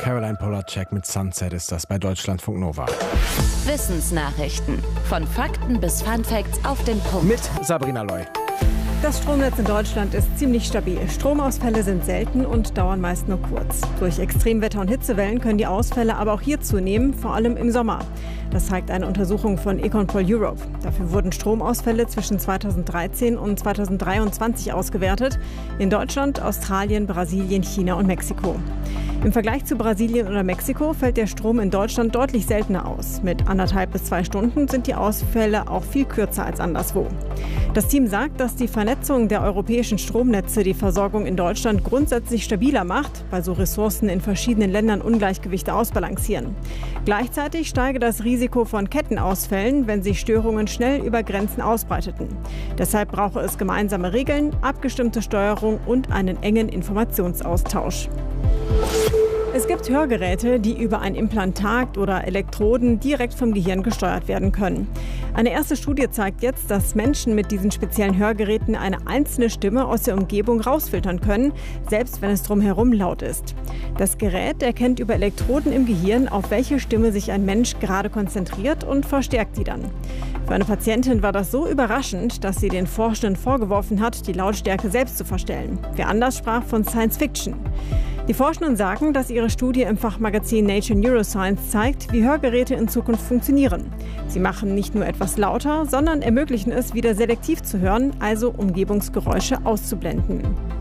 Caroline Polacek mit Sunset ist das bei Deutschlandfunk Nova. Wissensnachrichten. Von Fakten bis Funfacts auf den Punkt. Mit Sabrina Loy. Das Stromnetz in Deutschland ist ziemlich stabil. Stromausfälle sind selten und dauern meist nur kurz. Durch Extremwetter und Hitzewellen können die Ausfälle aber auch hier zunehmen, vor allem im Sommer. Das zeigt eine Untersuchung von Econpol Europe. Dafür wurden Stromausfälle zwischen 2013 und 2023 ausgewertet. In Deutschland, Australien, Brasilien, China und Mexiko. Im Vergleich zu Brasilien oder Mexiko fällt der Strom in Deutschland deutlich seltener aus. Mit 1,5 bis 2 Stunden sind die Ausfälle auch viel kürzer als anderswo. Das Team sagt, dass die Vernetzung der europäischen Stromnetze die Versorgung in Deutschland grundsätzlich stabiler macht, weil so Ressourcen in verschiedenen Ländern Ungleichgewichte ausbalancieren. Gleichzeitig steige das Risiko von Kettenausfällen, wenn sich Störungen schnell über Grenzen ausbreiteten. Deshalb brauche es gemeinsame Regeln, abgestimmte Steuerung und einen engen Informationsaustausch. Es gibt Hörgeräte, die über ein Implantat oder Elektroden direkt vom Gehirn gesteuert werden können. Eine erste Studie zeigt jetzt, dass Menschen mit diesen speziellen Hörgeräten eine einzelne Stimme aus der Umgebung rausfiltern können, selbst wenn es drumherum laut ist. Das Gerät erkennt über Elektroden im Gehirn, auf welche Stimme sich ein Mensch gerade konzentriert und verstärkt die dann. Für eine Patientin war das so überraschend, dass sie den Forschenden vorgeworfen hat, die Lautstärke selbst zu verstellen. Wer anders sprach von Science Fiction. Die Forschenden sagen, dass ihre Studie im Fachmagazin Nature Neuroscience zeigt, wie Hörgeräte in Zukunft funktionieren. Sie machen nicht nur etwas lauter, sondern ermöglichen es, wieder selektiv zu hören, also Umgebungsgeräusche auszublenden.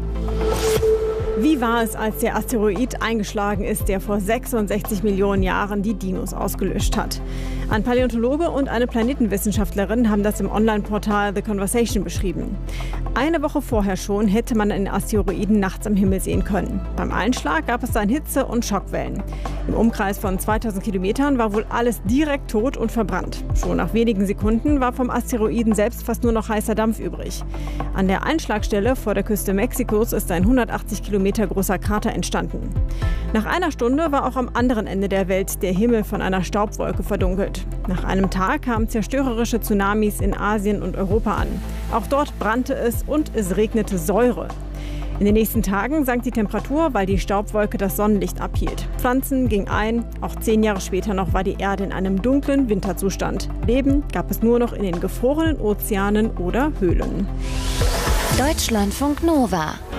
Wie war es, als der Asteroid eingeschlagen ist, der vor 66 Millionen Jahren die Dinos ausgelöscht hat? Ein Paläontologe und eine Planetenwissenschaftlerin haben das im Online-Portal The Conversation beschrieben. Eine Woche vorher schon hätte man einen Asteroiden nachts am Himmel sehen können. Beim Einschlag gab es dann Hitze- und Schockwellen. Im Umkreis von 2000 Kilometern war wohl alles direkt tot und verbrannt. Schon nach wenigen Sekunden war vom Asteroiden selbst fast nur noch heißer Dampf übrig. An der Einschlagstelle vor der Küste Mexikos ist ein 180 Kilometer großer Krater entstanden. Nach einer Stunde war auch am anderen Ende der Welt der Himmel von einer Staubwolke verdunkelt. Nach einem Tag kamen zerstörerische Tsunamis in Asien und Europa an. Auch dort brannte es und es regnete Säure. In den nächsten Tagen sank die Temperatur, weil die Staubwolke das Sonnenlicht abhielt. Pflanzen gingen ein, auch 10 Jahre später noch war die Erde in einem dunklen Winterzustand. Leben gab es nur noch in den gefrorenen Ozeanen oder Höhlen. Deutschlandfunk Nova.